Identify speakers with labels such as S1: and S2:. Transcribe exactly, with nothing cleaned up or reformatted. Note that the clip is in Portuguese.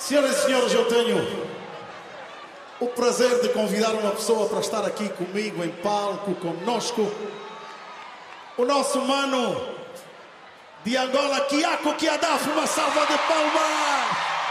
S1: Senhoras e senhores, eu tenho o prazer de convidar uma pessoa para estar aqui comigo em palco, conosco. O nosso mano de Angola, Kiako Kiadaf, uma salva de palmas!